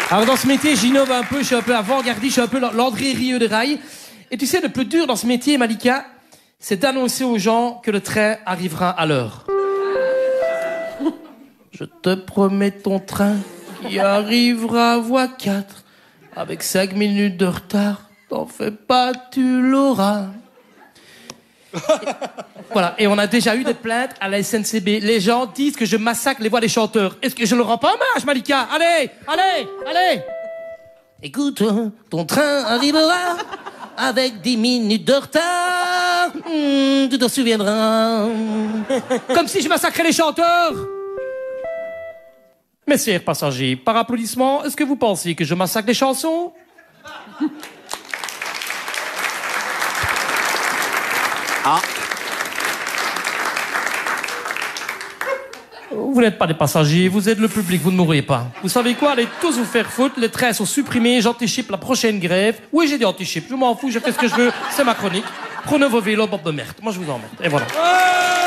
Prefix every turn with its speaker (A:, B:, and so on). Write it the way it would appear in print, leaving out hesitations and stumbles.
A: Alors dans ce métier, j'innove un peu, je suis un peu avant-gardiste, je suis un peu l'André Rieu de rail. Et tu sais, le plus dur dans ce métier, Malika, c'est d'annoncer aux gens que le train arrivera à l'heure. Je te promets ton train qui arrivera à voie 4 avec 5 minutes de retard. T'en fais pas, tu l'auras. Voilà, et on a déjà eu des plaintes à la SNCB. Les gens disent que je massacre les voix des chanteurs. Est-ce que je le rends pas hommage, Malika? Allez, allez, allez. Écoute, ton train arrivera avec 10 minutes de retard. Tu t'en souviendras. Comme si je massacrais les chanteurs. Messieurs passagers, par applaudissement, est-ce que vous pensez que je massacre les chansons?
B: Ah.
A: Vous n'êtes pas des passagers, vous êtes le public, vous ne mourrez pas. Vous savez quoi, allez tous vous faire foutre, les trains sont supprimés, j'anticipe la prochaine grève. Oui, j'ai dit anticipe, je m'en fous, je fais ce que je veux, c'est ma chronique. Prenez vos vélos, bande de merde. Moi, je vous emmerde. Et voilà.